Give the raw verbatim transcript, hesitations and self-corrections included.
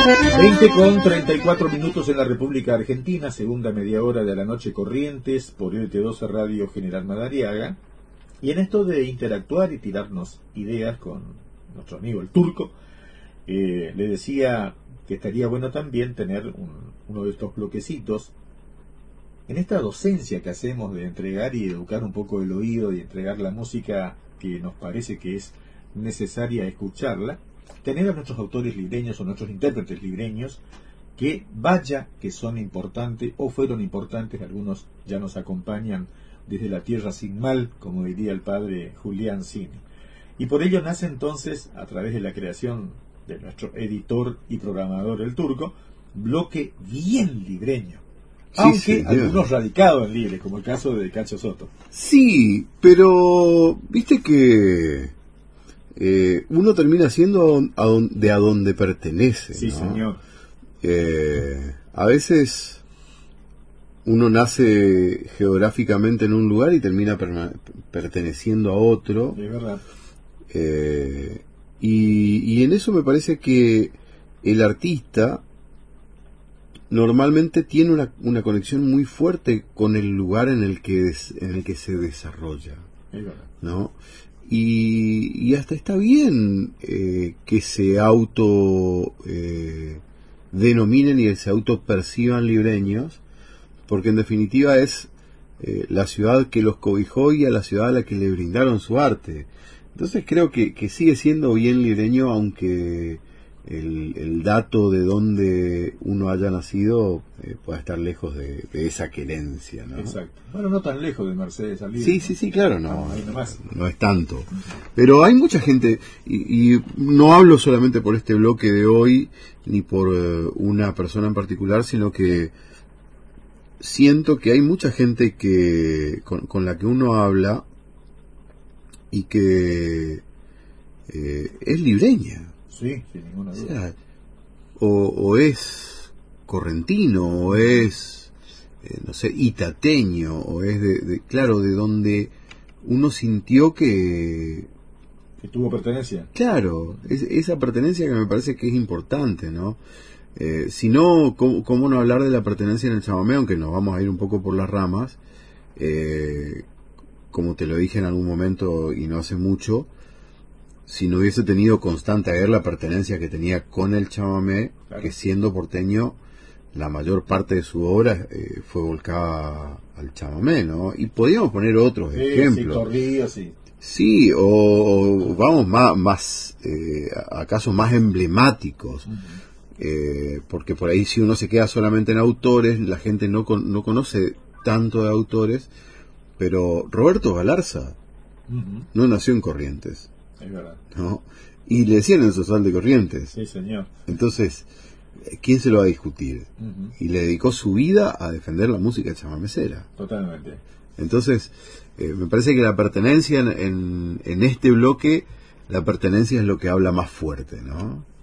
veinte con treinta y cuatro minutos en la República Argentina, segunda media hora de la noche, Corrientes, por L T doce Radio General Madariaga. Y en esto de interactuar y tirarnos ideas con nuestro amigo el Turco, eh, le decía que estaría bueno también tener un, uno de estos bloquecitos en esta docencia que hacemos de entregar y educar un poco el oído y entregar la música que nos parece que es necesaria escucharla. Tener a nuestros autores libreños o nuestros intérpretes libreños que vaya que son importantes o fueron importantes, algunos ya nos acompañan desde la tierra sin mal, como diría el padre Julián Cini. Y por ello nace entonces, a través de la creación de nuestro editor y programador el Turco, bloque bien libreño, sí, aunque sí, algunos radicados en Libre, como el caso de Cacho Soto. Sí, pero viste que Eh, uno termina siendo a don, de a donde pertenece, sí, ¿no? Señor. Eh, a veces uno nace geográficamente en un lugar y termina per- perteneciendo a otro. Es verdad. Eh, y, y en eso me parece que el artista normalmente tiene una, una conexión muy fuerte con el lugar en el que, des, en el que se desarrolla, es verdad, ¿no? Y, y hasta está bien eh, que se auto eh, denominen y se auto perciban libreños, porque en definitiva es eh, la ciudad que los cobijó y a la ciudad a la que le brindaron su arte. Entonces creo que, que sigue siendo bien libreño, aunque el, el dato de dónde uno haya nacido eh, pueda estar lejos de, de esa querencia, ¿no? Exacto. Bueno, no tan lejos de Mercedes al Libre. Sí, sí, sí, claro, no, ahí nomás. No es tanto. Pero hay mucha gente, y, y no hablo solamente por este bloque de hoy, ni por uh, una persona en particular, sino que siento que hay mucha gente que con, con la que uno habla y que eh, es libreña. Sí, sin ninguna duda. O sea, o, o es correntino, o es, eh, no sé, itateño, o es de, de, claro, de donde uno sintió que... que tuvo pertenencia. Claro, es, esa pertenencia que me parece que es importante, ¿no? Eh, si no, ¿cómo, ¿cómo no hablar de la pertenencia en el chamamé? Aunque nos vamos a ir un poco por las ramas, eh, como te lo dije en algún momento y no hace mucho, si no hubiese tenido Constante Aguer la pertenencia que tenía con el chamamé, claro, que siendo porteño, la mayor parte de su obra eh, fue volcada al chamamé, ¿no? Y podíamos poner otros sí, ejemplos. Sí, Torrillo, sí. Sí, o, o vamos más, más eh, acaso más emblemáticos. Uh-huh. Eh, porque por ahí si uno se queda solamente en autores, la gente no, con, no conoce tanto de autores, pero Roberto Galarza uh-huh. no nació en Corrientes. Es verdad. ¿No? Y le decían el Sosal de Corrientes. Sí, señor. Entonces, ¿quién se lo va a discutir? Uh-huh. Y le dedicó su vida a defender la música chamamecera. Totalmente. Entonces, eh, me parece que la pertenencia en, en, en este bloque, la pertenencia es lo que habla más fuerte, ¿no?